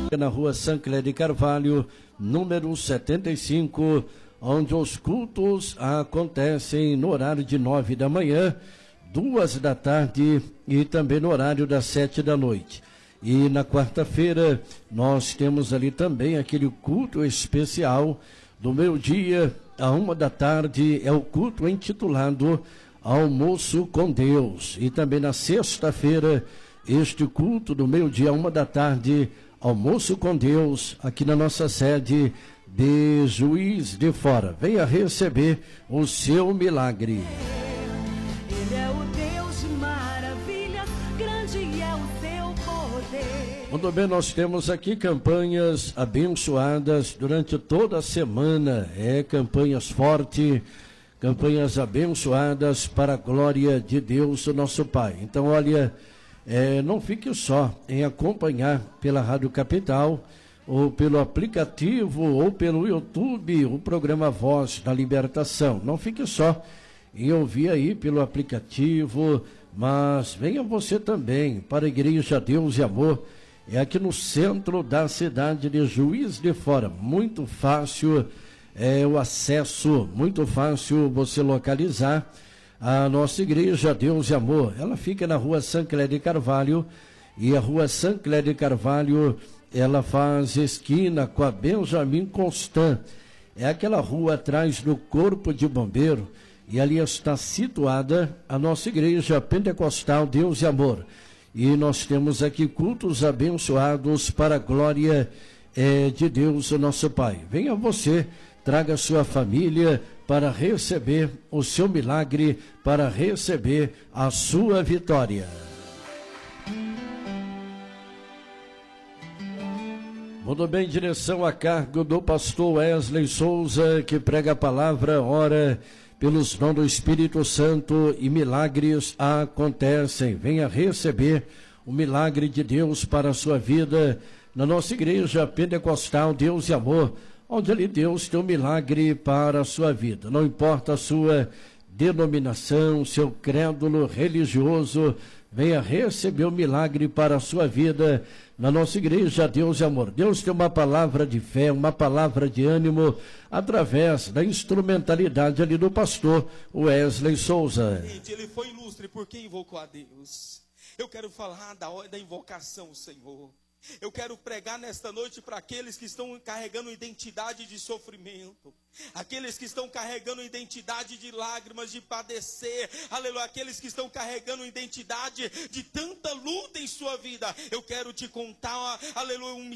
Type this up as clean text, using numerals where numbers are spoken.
Na rua Sancler de Carvalho, número 75, onde os cultos acontecem no horário de 9 da manhã, 2 da tarde e também no horário das 7 da noite. E na quarta-feira nós temos ali também aquele culto especial do meio-dia a 1 da tarde, é o culto intitulado Almoço com Deus. E também na sexta-feira, este culto do meio-dia a 1 da tarde, Almoço com Deus, aqui na nossa sede de Juiz de Fora. Venha receber o seu milagre. Ele é o Deus de maravilhas, grande é o seu poder. Muito bem, nós temos aqui campanhas abençoadas durante toda a semana. Campanhas fortes, campanhas abençoadas para a glória de Deus, o nosso Pai. Então, olha, não fique só em acompanhar pela Rádio Capital, ou pelo aplicativo, ou pelo YouTube, o programa Voz da Libertação. Não fique só em ouvir aí pelo aplicativo, mas venha você também para a Igreja Deus e Amor. É aqui no centro da cidade de Juiz de Fora. Muito fácil o acesso, muito fácil você localizar a nossa Igreja Deus e Amor. Ela fica na rua Sancler de Carvalho, e a rua Sancler de Carvalho, ela faz esquina com a Benjamin Constant. É aquela rua atrás do Corpo de Bombeiro, e ali está situada a nossa Igreja Pentecostal Deus e Amor. E nós temos aqui cultos abençoados para a glória de Deus, o nosso Pai. Venha você, traga sua família para receber o seu milagre, para receber a sua vitória. Muito bem, direção a cargo do pastor Wesley Souza, que prega a palavra, ora pelos dons do Espírito Santo e milagres acontecem. Venha receber o milagre de Deus para a sua vida na nossa Igreja Pentecostal Deus e Amor, onde ali Deus tem um milagre para a sua vida. Não importa a sua denominação, seu crédulo religioso, venha receber o milagre para a sua vida na nossa Igreja Deus e Amor. Deus tem uma palavra de fé, uma palavra de ânimo, através da instrumentalidade ali do pastor Wesley Souza. Ele foi ilustre porque invocou a Deus. Eu quero falar da invocação, Senhor. Eu quero pregar nesta noite para aqueles que estão carregando identidade de sofrimento, aqueles que estão carregando identidade de lágrimas, de padecer, aleluia, aqueles que estão carregando identidade de tanta luta em sua vida. Eu quero te contar, aleluia,